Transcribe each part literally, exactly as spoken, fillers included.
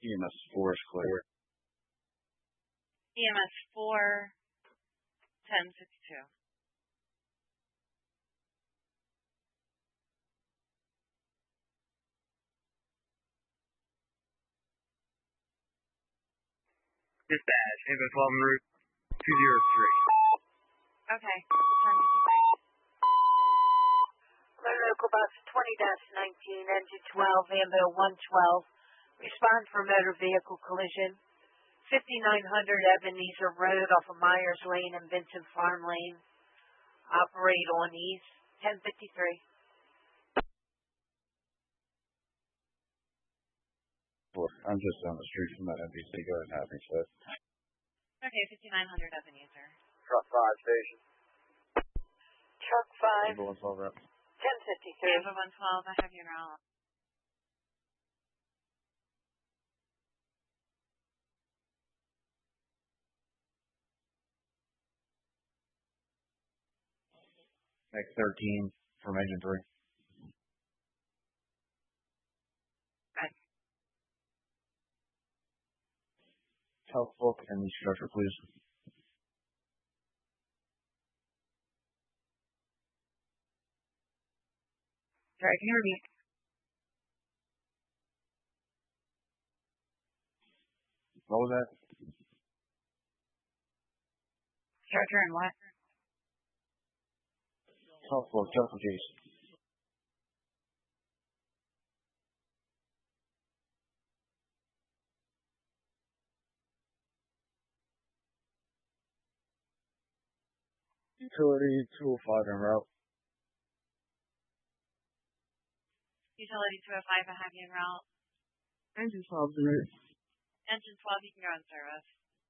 E M S four is clear. E M S four, ten sixty-two. Dispatch, info twelve en route two zero three. Okay, ten fifty-three. Motor Local Bus twenty nineteen, Engine twelve, Ambo one twelve. Respond for motor vehicle collision. fifty-nine hundred Ebenezer Road off of Myers Lane and Vincent Farm Lane. Operate on east, ten fifty-three. I'm just down the street from that N B C. Go ahead and have me set. Okay, fifty-nine hundred Ebenezer. Truck five station. Truck five, Ambulance all right. ten fifty-three. Ambo one twelve, I have you now. Next thirteen from engine three. Okay. Health book and the structure, please. Sorry, can you repeat? What was that? Structure and what? Health book, Delta Jason. Utility two oh five en route. Utility two oh five, I have you en route. Engine twelve en route. Engine twelve, you can go in service.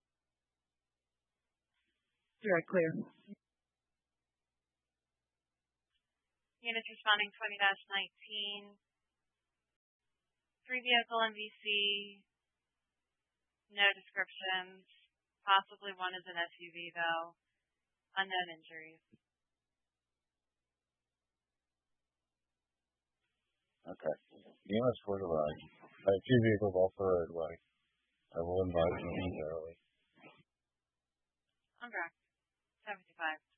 Very clear. Units responding twenty nineteen. Three vehicle M V C. No descriptions. Possibly one is an S U V though. Unknown injuries. Okay. E M S four to ride. I have two vehicles off the roadway. I will invite you early. On track. seventy-five.